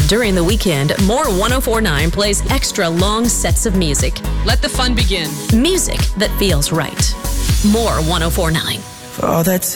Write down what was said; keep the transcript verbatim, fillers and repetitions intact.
During the weekend, More one oh four point nine plays extra long sets of music. Let the fun begin. Music that feels right. More one oh four point nine. For all that